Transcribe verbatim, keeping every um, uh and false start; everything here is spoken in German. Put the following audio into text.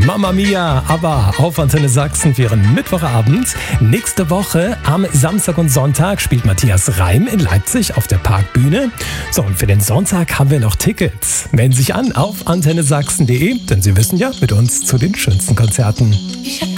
Mamma Mia, aber auf Antenne Sachsen für Ihren Mittwochabend. Nächste Woche am Samstag und Sonntag spielt Matthias Reim in Leipzig auf der Parkbühne. So, und für den Sonntag haben wir noch Tickets. Melden Sie sich an auf antenne sachsen punkt de, denn Sie wissen ja, mit uns zu den schönsten Konzerten. Ich hab